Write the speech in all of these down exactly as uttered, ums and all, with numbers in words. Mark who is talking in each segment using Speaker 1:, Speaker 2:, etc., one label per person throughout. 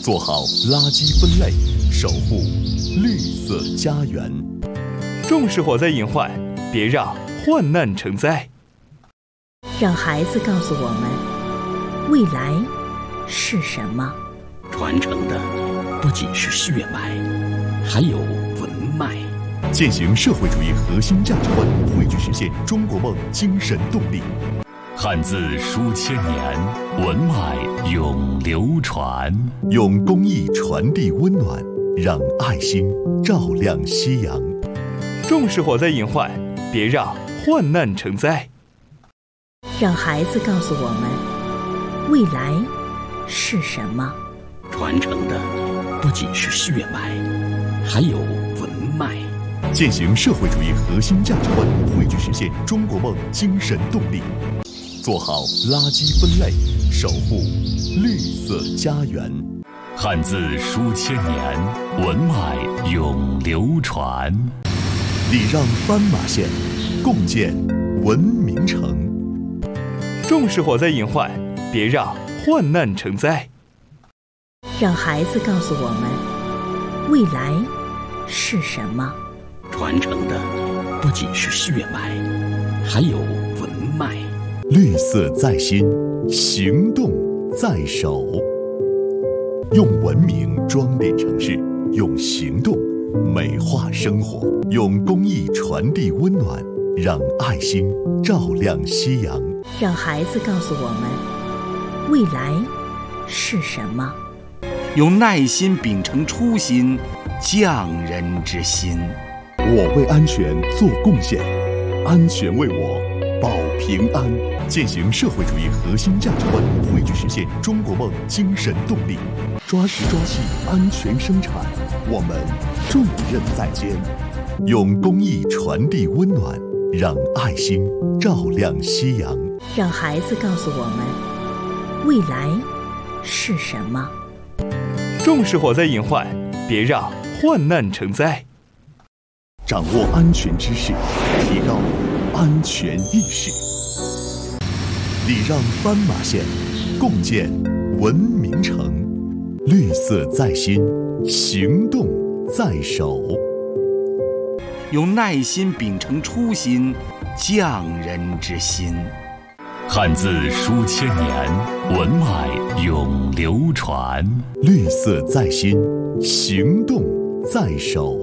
Speaker 1: 做好垃圾分类，守护绿色家园。
Speaker 2: 重视火灾隐患，别让患难成灾。
Speaker 3: 让孩子告诉我们，未来是什么？
Speaker 4: 传承的不仅是血脉，还有文脉。
Speaker 1: 践行社会主义核心价值观，汇聚实现中国梦精神动力。
Speaker 5: 汉字书千年，文脉永流传。
Speaker 1: 用公益传递温暖，让爱心照亮夕阳。
Speaker 2: 重视火灾隐患，别让患难成灾。
Speaker 3: 让孩子告诉我们，未来是什么？
Speaker 4: 传承的不仅是血脉，还有文脉。
Speaker 1: 践行社会主义核心价值观，汇聚实现中国梦精神动力。做好垃圾分类，守护绿色家园。
Speaker 5: 汉字书千年，文脉永流传。
Speaker 1: 礼让斑马线，共建文明城。
Speaker 2: 重视火灾隐患，别让患难成灾。
Speaker 3: 让孩子告诉我们，未来是什么？
Speaker 4: 传承的不仅是血脉，还有文脉。
Speaker 1: 绿色在心，行动在手。用文明装点城市，用行动美化生活，用公益传递温暖，让爱心照亮夕阳。
Speaker 3: 让孩子告诉我们，未来是什么？
Speaker 6: 用耐心秉承初心，匠人之心。
Speaker 1: 我为安全做贡献，安全为我保平安。践行社会主义核心价值观，汇聚实现中国梦精神动力。抓实抓细，安全生产，我们重任在肩。用公益传递温暖，让爱心照亮夕阳。
Speaker 3: 让孩子告诉我们，未来是什么？
Speaker 2: 重视火灾隐患，别让患难成灾。
Speaker 1: 掌握安全知识，提高安全意识。礼让斑马线，共建文明城。绿色在心，行动在手。
Speaker 6: 用耐心秉承初心，匠人之心。
Speaker 5: 汉字书千年，文脉永流传。
Speaker 1: 绿色在心，行动在手。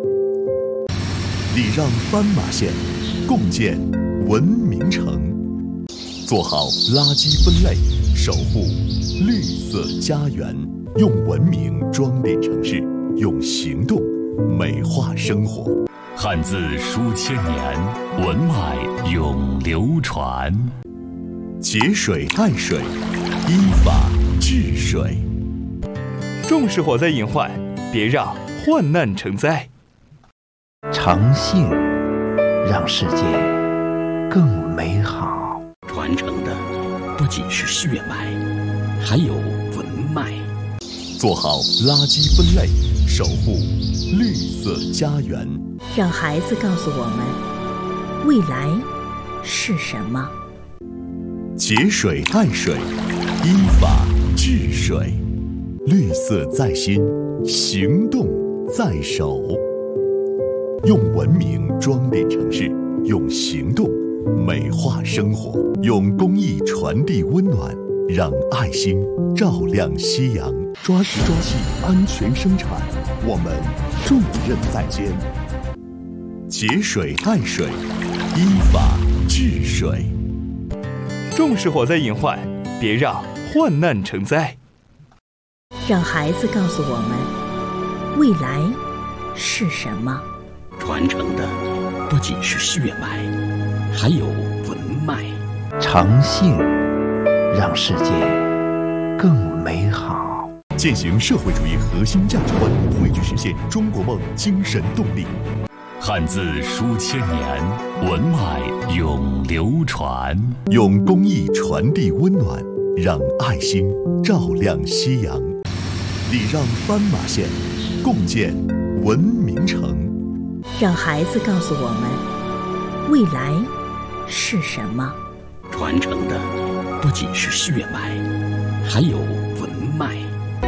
Speaker 1: 礼让斑马线，共建文明城。做好垃圾分类，守护绿色家园。用文明装点城市，用行动美化生活。
Speaker 5: 汉字书千年，文脉永流传。
Speaker 1: 节水爱水，依法治水。
Speaker 2: 重视火灾隐患，别让患难成灾。
Speaker 7: 诚信让世界更美好。
Speaker 4: 传承的不仅是血脉，还有文脉。
Speaker 1: 做好垃圾分类，守护绿色家园。
Speaker 3: 让孩子告诉我们，未来是什么？
Speaker 1: 节水爱水，依法治水。绿色在心，行动在手。用文明装点城市，用行动美化生活，用公益传递温暖，让爱心照亮夕阳。抓实抓细，安全生产，我们重任在肩。节水爱水，依法治水。
Speaker 2: 重视火灾隐患，别让患难成灾。
Speaker 3: 让孩子告诉我们，未来是什么？
Speaker 4: 传承的不仅是血脉，还有文脉。
Speaker 7: 诚信让世界更美好。
Speaker 1: 践行社会主义核心价值观，汇聚实现中国梦精神动力。
Speaker 5: 汉字书千年，文脉永流传。
Speaker 1: 用公益传递温暖，让爱心照亮夕阳。礼让斑马线，共建文明城。
Speaker 3: 让孩子告诉我们，未来是什么？
Speaker 4: 传承的不仅是血脉，还有